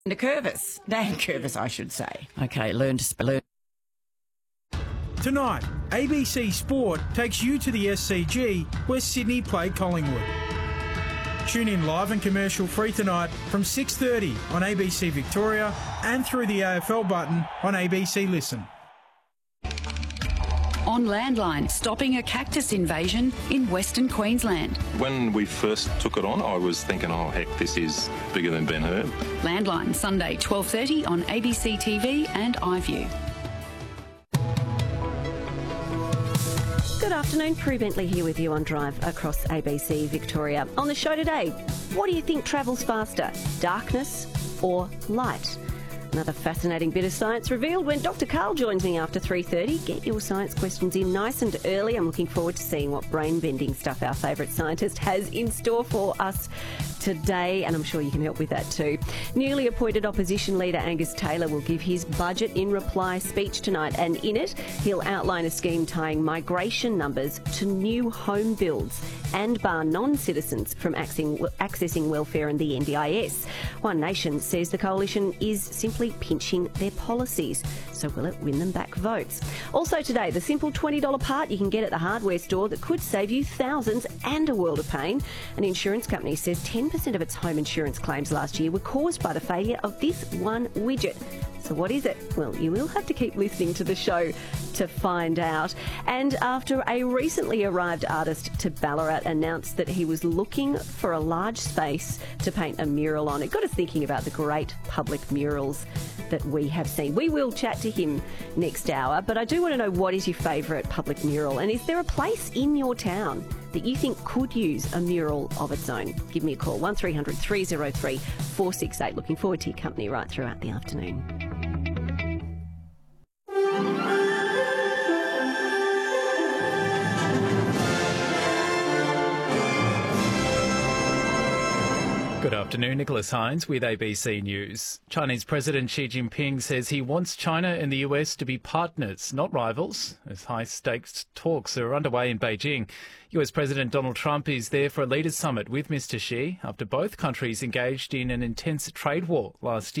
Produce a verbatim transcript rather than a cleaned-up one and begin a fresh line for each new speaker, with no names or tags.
The Curvis, Dan Curvis, I should say. Okay, learn to spell. Learn.
Tonight, A B C Sport takes you to the S C G where Sydney play Collingwood. Tune in live and commercial free tonight from six thirty on A B C Victoria and through the A F L button on A B C Listen.
On Landline, stopping a cactus invasion in Western Queensland.
When we first took it on, I was thinking, oh, heck, this is bigger than Ben-Hur.
Landline, Sunday, twelve thirty on A B C T V and iView.
Good afternoon, Prue Bentley here with you on Drive across A B C Victoria. On the show today, what do you think travels faster, darkness or light? Another fascinating bit of science revealed when Doctor Carl joins me after three thirty. Get your science questions in nice and early. I'm looking forward to seeing what brain-bending stuff our favourite scientist has in store for us today, and I'm sure you can help with that too. Newly appointed opposition leader Angus Taylor will give his budget in reply speech tonight, and in it he'll outline a scheme tying migration numbers to new home builds and bar non-citizens from accessing, accessing welfare and the N D I S. One Nation says the coalition is simply pinching their policies. So will it win them back votes? Also today, the simple twenty dollars part you can get at the hardware store that could save you thousands and a world of pain. An insurance company says ten percent of its home insurance claims last year were caused by the failure of this one widget. So what is it? Well, you will have to keep listening to the show to find out. And after a recently arrived artist to Ballarat announced that he was looking for a large space to paint a mural on, it got us thinking about the great public murals that we have seen. We will chat to him next hour, but I do want to know, what is your favourite public mural? And is there a place in your town that you think could use a mural of its own? Give me a call, one three hundred three oh three four six eight. Looking forward to your company right throughout the afternoon.
Good afternoon, Nicholas Hines with A B C News. Chinese President Xi Jinping says he wants China and the U S to be partners, not rivals, as high-stakes talks are underway in Beijing. U S President Donald Trump is there for a leaders' summit with Mister Xi after both countries engaged in an intense trade war last year.